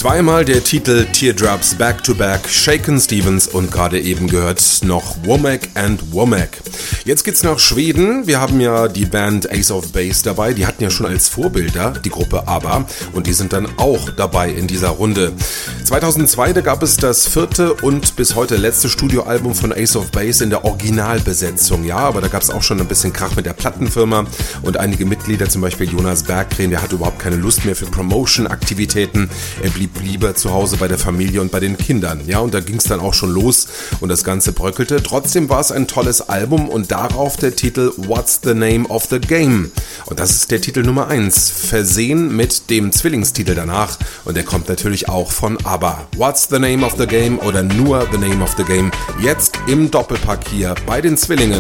Zweimal der Titel Teardrops Back to Back, Shakin' Stevens und gerade eben gehört noch Womack and Womack. Jetzt geht's nach Schweden. Wir haben ja die Band Ace of Base dabei. Die hatten ja schon als Vorbilder die Gruppe ABBA und die sind dann auch dabei in dieser Runde. 2002, da gab es das vierte und bis heute letzte Studioalbum von Ace of Base in der Originalbesetzung. Ja, aber da gab es auch schon ein bisschen Krach mit der Plattenfirma und einige Mitglieder, zum Beispiel Jonas Berggren, der hatte überhaupt keine Lust mehr für Promotion-Aktivitäten. Er blieb lieber zu Hause bei der Familie und bei den Kindern. Ja, und da ging es dann auch schon los und das Ganze bröckelte. Trotzdem war es ein tolles Album und darauf der Titel What's the Name of the Game? Und das ist der Titel Nummer 1, versehen mit dem Zwillingstitel danach und der kommt natürlich auch von ABBA. What's the Name of the Game oder nur The Name of the Game? Jetzt im Doppelpack hier bei den Zwillingen.